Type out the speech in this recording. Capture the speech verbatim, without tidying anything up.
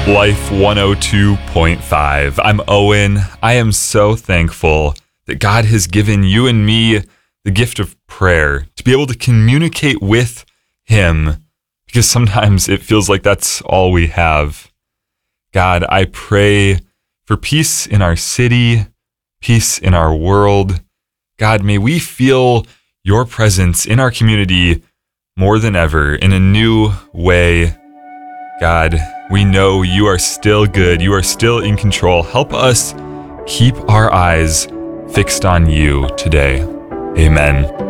Life one oh two point five. I'm Owen. I am so thankful that God has given you and me the gift of prayer to be able to communicate with Him, because sometimes it feels like that's all we have. God, I pray for peace in our city, peace in our world. God, may we feel your presence in our community more than ever in a new way. God, we know you are still good. You are still in control. Help us keep our eyes fixed on you today. Amen.